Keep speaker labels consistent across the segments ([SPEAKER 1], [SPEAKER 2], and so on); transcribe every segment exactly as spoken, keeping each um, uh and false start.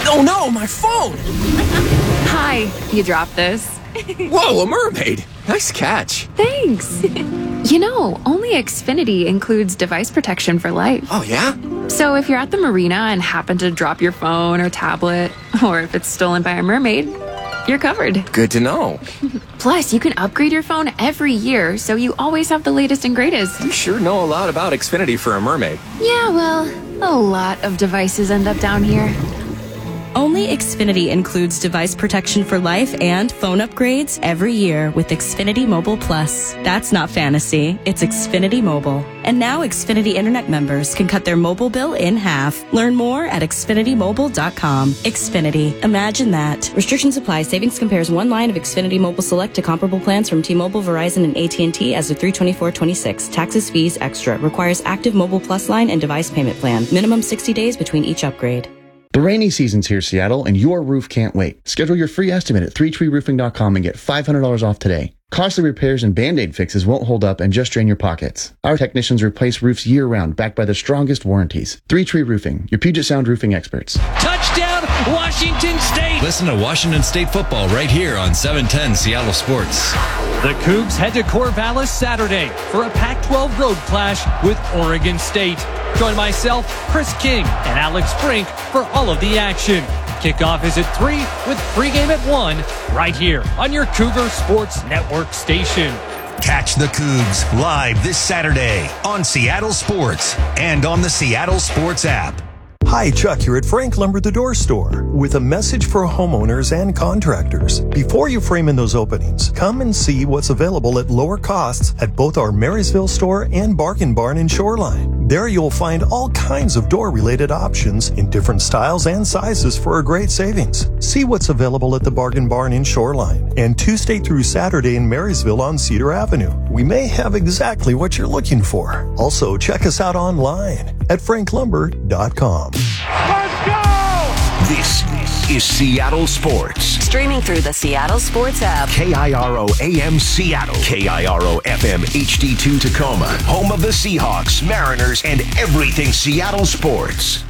[SPEAKER 1] Oh no, my phone!
[SPEAKER 2] Hi, you dropped this.
[SPEAKER 1] Whoa, a mermaid! Nice catch.
[SPEAKER 2] Thanks. You know, only Xfinity includes device protection for life.
[SPEAKER 1] Oh, yeah?
[SPEAKER 2] So if you're at the marina and happen to drop your phone or tablet, or if it's stolen by a mermaid, you're covered.
[SPEAKER 1] Good to know.
[SPEAKER 2] Plus, you can upgrade your phone every year, so you always have the latest and greatest.
[SPEAKER 1] You sure know a lot about Xfinity for a mermaid.
[SPEAKER 2] Yeah, well, a lot of devices end up down here.
[SPEAKER 3] Only Xfinity includes device protection for life and phone upgrades every year with Xfinity Mobile Plus. That's not fantasy, it's Xfinity Mobile. And now Xfinity Internet members can cut their mobile bill in half. Learn more at xfinity mobile dot com. Xfinity. Imagine that. Restrictions apply. Savings compares one line of Xfinity Mobile Select to comparable plans from T-Mobile, Verizon, and A T and T as of three twenty-four twenty-six. Taxes, fees, extra. Requires active Mobile Plus line and device payment plan. Minimum sixty days between each upgrade.
[SPEAKER 4] The rainy season's here, Seattle, and your roof can't wait. Schedule your free estimate at three tree roofing dot com and get five hundred dollars off today. Costly repairs and Band-Aid fixes won't hold up and just drain your pockets. Our technicians replace roofs year-round, backed by the strongest warranties. Three Tree Roofing, your Puget Sound roofing experts.
[SPEAKER 5] Touchdown, Washington State!
[SPEAKER 6] Listen to Washington State football right here on seven ten Seattle Sports.
[SPEAKER 5] The Cougs head to Corvallis Saturday for a Pac twelve road clash with Oregon State. Join myself, Chris King, and Alex Brink for all of the action. Kickoff is at three with pregame at one right here on your Cougar Sports Network station.
[SPEAKER 7] Catch the Cougs live this Saturday on Seattle Sports and on the Seattle Sports app.
[SPEAKER 8] Hi, Chuck here at Frank Lumber the Door Store with a message for homeowners and contractors. Before you frame in those openings, come and see what's available at lower costs at both our Marysville store and Bargain Barn in Shoreline. There you'll find all kinds of door-related options in different styles and sizes for a great savings. See what's available at the Bargain Barn in Shoreline and Tuesday through Saturday in Marysville on Cedar Avenue. We may have exactly what you're looking for. Also, check us out online at frank lumber dot com.
[SPEAKER 7] Let's go! This is Seattle Sports.
[SPEAKER 9] Streaming through the Seattle Sports app.
[SPEAKER 7] K I R O A M Seattle. K I R O F M H D two Tacoma. Home of the Seahawks, Mariners, and everything Seattle sports.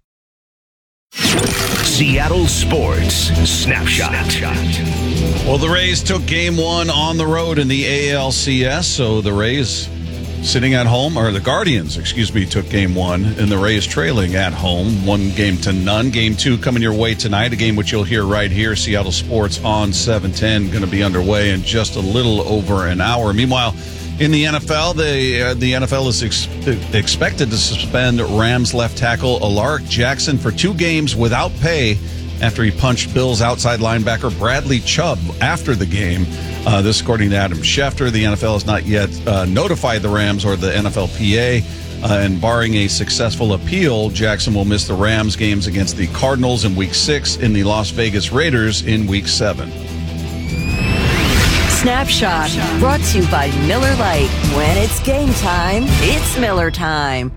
[SPEAKER 7] Seattle Sports Snapshot.
[SPEAKER 10] Well, the Rays took game one on the road in the A L C S, so the Rays sitting at home, or the Guardians, excuse me, took game one, and the Rays trailing at home, one game to none. Game two coming your way tonight, a game which you'll hear right here, Seattle Sports on seven ten, going to be underway in just a little over an hour. Meanwhile, in the N F L, the, uh, the N F L is ex- expected to suspend Rams left tackle Alaric Jackson for two games without pay after he punched Bills outside linebacker Bradley Chubb after the game. Uh, this according to Adam Schefter. The N F L has not yet uh, notified the Rams or the N F L P A, uh, and barring a successful appeal, Jackson will miss the Rams games against the Cardinals in Week six and the Las Vegas Raiders in Week seven.
[SPEAKER 9] Snapshot, brought to you by Miller Lite. When it's game time, it's Miller time.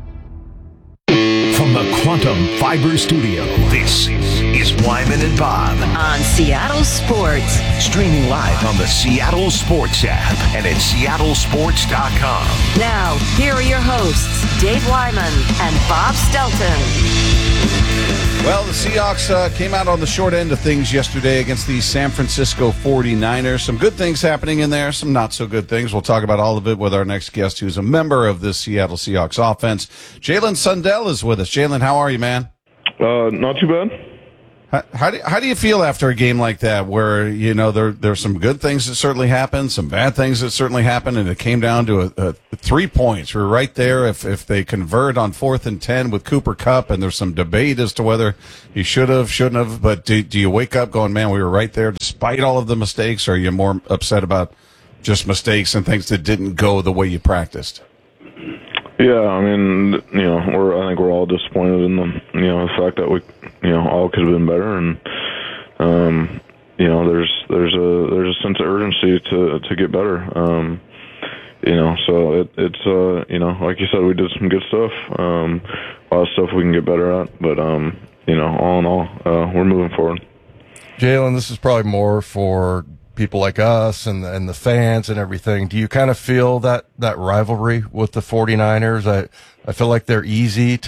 [SPEAKER 7] From the Quantum Fiber Studio, this is Wyman and Bob
[SPEAKER 9] on Seattle Sports.
[SPEAKER 7] Streaming live on the Seattle Sports app and at seattle sports dot com.
[SPEAKER 9] Now, here are your hosts, Dave Wyman and Bob Stelton.
[SPEAKER 10] Well, the Seahawks uh, came out on the short end of things yesterday against the San Francisco forty-niners. Some good things happening in there, some not so good things. We'll talk about all of it with our next guest, who's a member of the Seattle Seahawks offense. Jalen Sundell is with us. Jalen, how are you, man?
[SPEAKER 11] Uh, not too bad.
[SPEAKER 10] How, how, do, how do you feel after a game like that where, you know, there there's some good things that certainly happened, some bad things that certainly happened, and it came down to a, a three points. We're right there if, if they convert on fourth and ten with Cooper Kupp, and there's some debate as to whether he should have, shouldn't have. But do, do you wake up going, man, we were right there despite all of the mistakes, or are you more upset about just mistakes and things that didn't go the way you practiced?
[SPEAKER 11] Yeah, I mean, you know, we're I think we're all disappointed in the you know the fact that we you know all could have been better, and um, you know there's there's a there's a sense of urgency to to get better. Um, you know, so it, it's uh you know like you said, we did some good stuff, um, a lot of stuff we can get better at, but um, you know, all in all, uh, we're moving forward.
[SPEAKER 12] Jalen, this is probably more for people like us and and the fans and everything. Do you kind of feel that that rivalry with the forty-niners? I I feel like they're easy to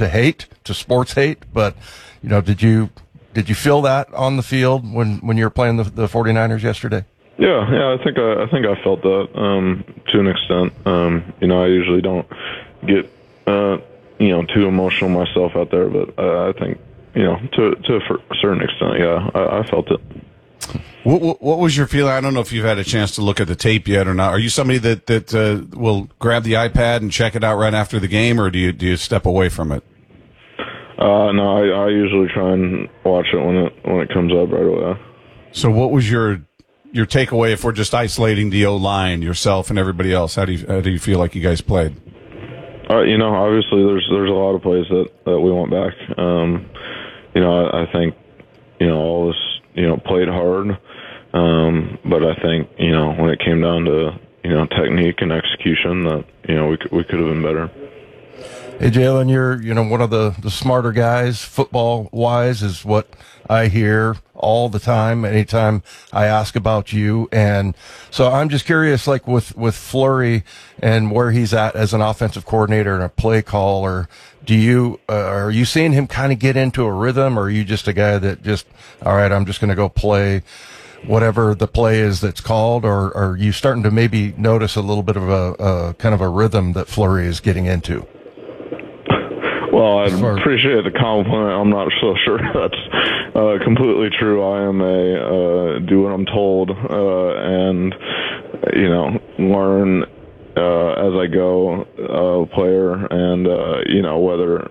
[SPEAKER 12] to hate, to sports hate, but, you know, did you did you feel that on the field when, when you were playing the, the 49ers yesterday?
[SPEAKER 11] Yeah, yeah, I think I, I think I felt that um, to an extent. Um, you know, I usually don't get uh, you know too emotional myself out there, but uh, I think you know to to a certain extent, yeah, I, I felt it.
[SPEAKER 10] What, what, what was your feeling? I don't know if you've had a chance to look at the tape yet or not. Are you somebody that that uh, will grab the iPad and check it out right after the game, or do you do you step away from it?
[SPEAKER 11] Uh, no, I, I usually try and watch it when it when it comes up right away.
[SPEAKER 10] So, what was your your takeaway if we're just isolating the O-line, yourself and everybody else? How do you how do you feel like you guys played?
[SPEAKER 11] Uh, you know, obviously there's there's a lot of plays that, that we want back. Um, you know, I, I think you know all of us you know played hard, um, but I think you know when it came down to you know technique and execution, that you know we could, we could have been better.
[SPEAKER 12] Hey, Jalen, you're, you know, one of the, the smarter guys, football-wise, is what I hear all the time, anytime I ask about you. And so I'm just curious, like, with, with Fleury and where he's at as an offensive coordinator and a play caller, do you, uh, are you seeing him kind of get into a rhythm, or are you just a guy that just, all right, I'm just going to go play whatever the play is that's called, or, or are you starting to maybe notice a little bit of a, a kind of a rhythm that Fleury is getting into?
[SPEAKER 11] Well, I appreciate the compliment. I'm not so sure that's uh, completely true. I am a uh, do what I'm told uh, and, you know, learn uh, as I go uh, player. And, uh, you know, whether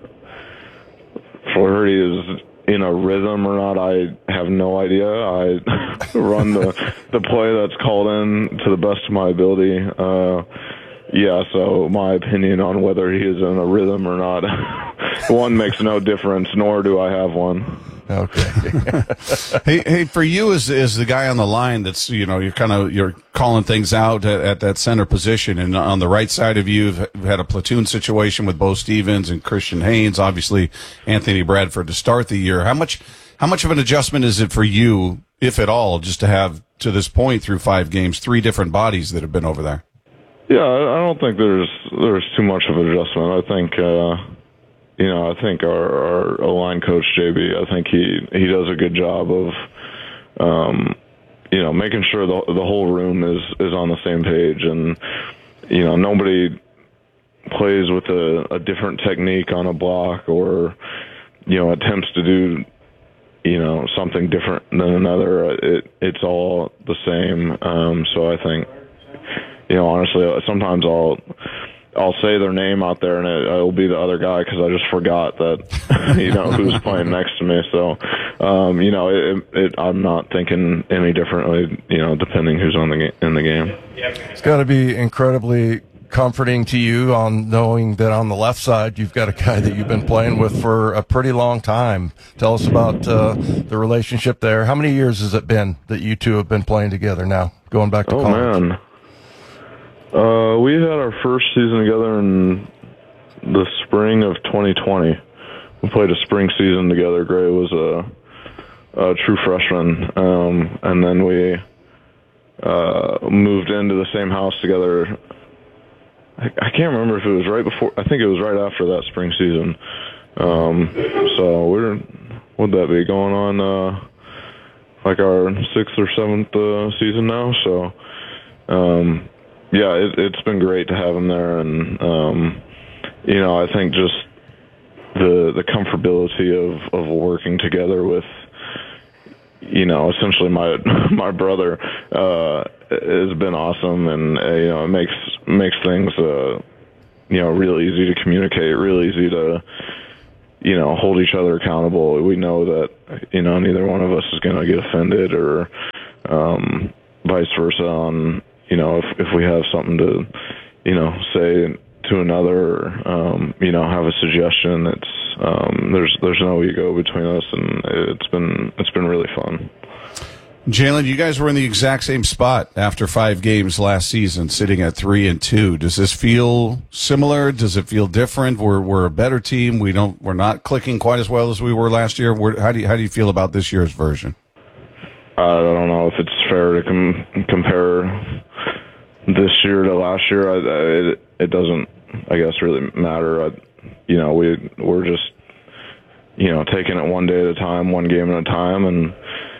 [SPEAKER 11] Fleury is in a rhythm or not, I have no idea. I run the, the play that's called in to the best of my ability. Uh Yeah, so my opinion on whether he is in a rhythm or not, one makes no difference, nor do I have one.
[SPEAKER 12] Okay.
[SPEAKER 10] hey, hey, for you as as the guy on the line, that's you know you're kind of you're calling things out at, at that center position, and on the right side of you, you've had a platoon situation with Bo Stevens and Christian Haynes, obviously Anthony Bradford to start the year. How much how much of an adjustment is it for you, if at all, just to have to this point through five games, three different bodies that have been over there?
[SPEAKER 11] Yeah, I don't think there's there's too much of an adjustment. I think uh, you know, I think our, our O-line coach J B, I think he he does a good job of um, you know making sure the the whole room is is on the same page, and you know nobody plays with a, a different technique on a block or you know attempts to do you know something different than another. It it's all the same. Um, so I think. You know, honestly, sometimes I'll I'll say their name out there, and it, it'll be the other guy because I just forgot that you know who's playing next to me. So, um, you know, it, it, I'm not thinking any differently. You know, depending who's on the ga- in the game.
[SPEAKER 12] It's got to be incredibly comforting to you on knowing that on the left side you've got a guy that you've been playing with for a pretty long time. Tell us about uh, the relationship there. How many years has it been that you two have been playing together now, going back to
[SPEAKER 11] oh,
[SPEAKER 12] college?
[SPEAKER 11] Oh man. Uh, we had our first season together in the spring of twenty twenty. We played a spring season together. Gray was a, a true freshman, um, and then we uh, moved into the same house together. I, I can't remember if it was right before. I think it was right after that spring season. Um, so we're what'd that be going on? Uh, like our sixth or seventh uh, season now. So. Um, Yeah, it, it's been great to have him there, and um, you know, I think just the the comfortability of, of working together with, you know, essentially my my brother uh, has been awesome, and uh, you know, it makes makes things uh, you know real easy to communicate, real easy to you know hold each other accountable. We know that you know neither one of us is going to get offended or um, vice versa on. You know, if if we have something to, you know, say to another, um, you know, have a suggestion, it's um, there's there's no ego between us, and it's been it's been really fun.
[SPEAKER 10] Jalen, you guys were in the exact same spot after five games last season, sitting at three and two. Does this feel similar? Does it feel different? We're we're a better team. We don't we're not clicking quite as well as we were last year. We're, how do you, how do you feel about this year's version?
[SPEAKER 11] I don't know if it's fair to com- compare this year to last year. I, I, it, it doesn't, I guess, really matter. I, you know, we we're just, you know, taking it one day at a time, one game at a time, and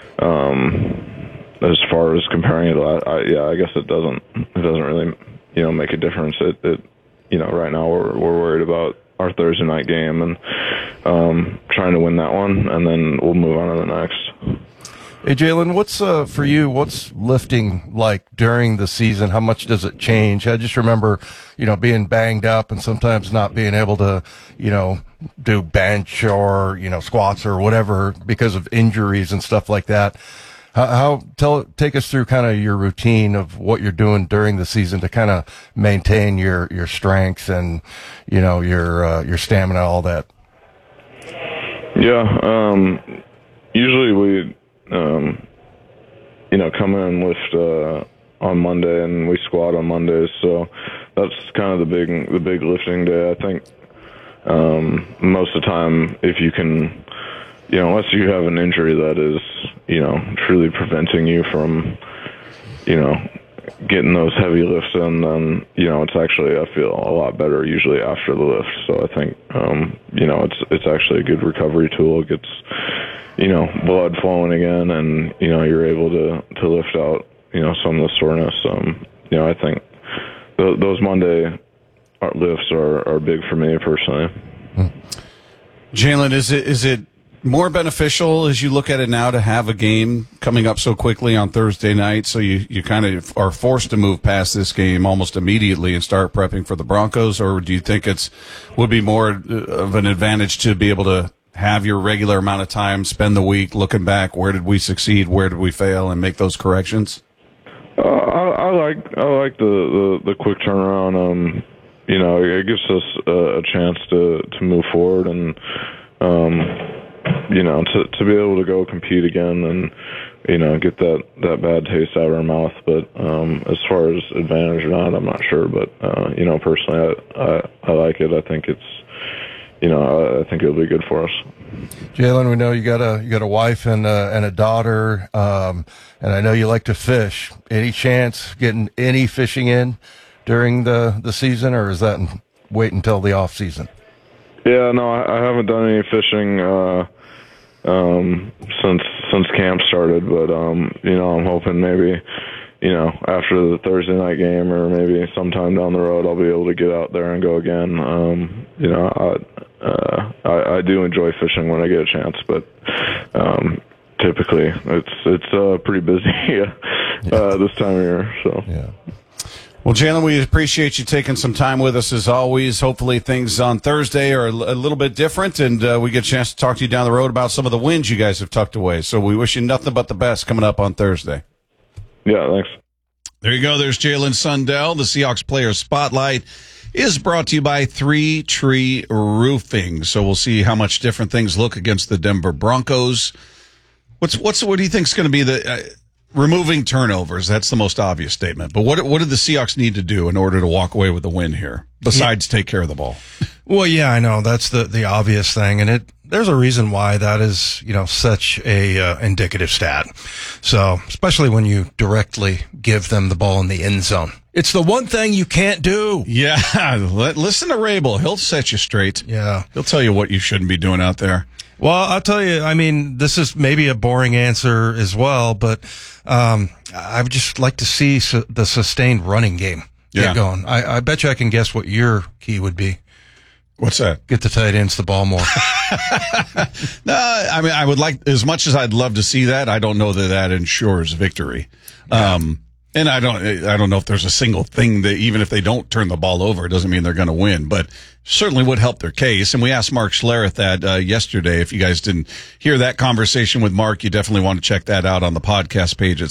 [SPEAKER 11] um, as far as comparing it, I, I, yeah, I guess it doesn't it doesn't really, you know, make a difference. It, it you know, right now we're we're worried about our Thursday night game and um, trying to win that one, and then we'll move on to the next.
[SPEAKER 12] Hey, Jalen, what's uh, for you, what's lifting like during the season? How much does it change? I just remember, you know, being banged up and sometimes not being able to, you know, do bench or, you know, squats or whatever because of injuries and stuff like that. How, how tell, take us through kind of your routine of what you're doing during the season to kind of maintain your, your strength and, you know, your, uh, your stamina, all that.
[SPEAKER 11] Yeah. Um, usually we, Um, you know, come in and lift uh, on Monday, and we squat on Mondays. So that's kind of the big, the big lifting day. I think um, most of the time, if you can, you know, unless you have an injury that is, you know, truly preventing you from, you know, getting those heavy lifts in, then you know, it's actually, I feel a lot better usually after the lift. So I think, um, you know, it's it's actually a good recovery tool. It gets, you know, blood flowing again, and you know, you're able to to lift out, you know, some of the soreness. Um, you know, I think th- those Monday lifts are are big for me personally.
[SPEAKER 10] Jalen, is it is it more beneficial as you look at it now to have a game coming up so quickly on Thursday night, so you, you kind of are forced to move past this game almost immediately and start prepping for the Broncos, or do you think it's would be more of an advantage to be able to have your regular amount of time, spend the week looking back, where did we succeed, where did we fail, and make those corrections?
[SPEAKER 11] Uh, I, I like I like the, the, the quick turnaround. Um, you know, it gives us a, a chance to, to move forward and um, you know, to to be able to go compete again and you know, get that, that bad taste out of our mouth. But um, as far as advantage or not, I'm not sure. But uh, you know, personally, I, I I like it. I think it's. You know, I think it'll be good for us.
[SPEAKER 12] Jalen, we know you got a you got a wife and a, and a daughter, um, and I know you like to fish. Any chance getting any fishing in during the, the season, or is that wait until the off season?
[SPEAKER 11] Yeah, no, I, I haven't done any fishing uh, um, since since camp started, but um, you know, I'm hoping maybe. You know, after the Thursday night game, or maybe sometime down the road, I'll be able to get out there and go again. Um, you know, I, uh, I I do enjoy fishing when I get a chance, but um, typically it's it's uh, pretty busy uh, this time of year. So.
[SPEAKER 12] Yeah.
[SPEAKER 10] Well, Jalen, we appreciate you taking some time with us as always. Hopefully things on Thursday are a little bit different, and uh, we get a chance to talk to you down the road about some of the wins you guys have tucked away. So we wish you nothing but the best coming up on Thursday.
[SPEAKER 11] Yeah, thanks.
[SPEAKER 10] There you go. There's Jalen Sundell. The Seahawks Player Spotlight is brought to you by Three Tree Roofing. So we'll see how much different things look against the Denver Broncos. What's what's what do you think is going to be the uh, removing turnovers? That's the most obvious statement. But what what do the Seahawks need to do in order to walk away with the win here, besides take care of the ball?
[SPEAKER 13] Well, yeah, I know that's the the obvious thing, and it. There's a reason why that is, you know, such a uh, indicative stat. So, especially when you directly give them the ball in the end zone. It's the one thing you can't do.
[SPEAKER 10] Yeah. Listen to Rabel. He'll set you straight.
[SPEAKER 13] Yeah.
[SPEAKER 10] He'll tell you what you shouldn't be doing out there.
[SPEAKER 13] Well, I'll tell you, I mean, this is maybe a boring answer as well, but um, I would just like to see su- the sustained running game get
[SPEAKER 10] Yeah.
[SPEAKER 13] going. I, I bet you I can guess what your key would be.
[SPEAKER 10] What's that?
[SPEAKER 13] Get the tight ends the ball more.
[SPEAKER 10] No, I mean, I would like, as much as I'd love to see that, I don't know that that ensures victory. Yeah. Um, and I don't, I don't know if there's a single thing that, even if they don't turn the ball over, it doesn't mean they're going to win, but certainly would help their case. And we asked Mark Schlereth that uh, yesterday. If you guys didn't hear that conversation with Mark, you definitely want to check that out on the podcast page at